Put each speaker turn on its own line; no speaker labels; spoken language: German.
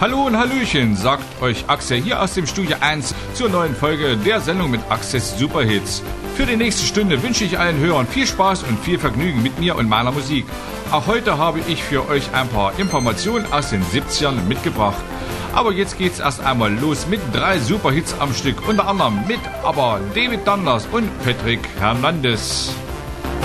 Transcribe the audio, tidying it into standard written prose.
Hallo und Hallöchen, sagt euch Axel hier aus dem Studio 1 zur neuen Folge der Sendung mit Axels Superhits. Für die nächste Stunde wünsche ich allen Hörern viel Spaß und viel Vergnügen mit mir und meiner Musik. Auch heute habe ich für euch ein paar Informationen aus den 70ern mitgebracht. Aber jetzt geht's erst einmal los mit 3 Superhits am Stück, unter anderem mit aber David Dundas und Patrick Hernandez.